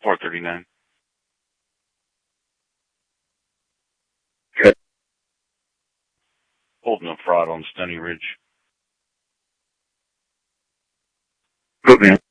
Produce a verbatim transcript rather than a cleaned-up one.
four thirty-nine. Okay. Holding a fraud on Stony Ridge. Good, man.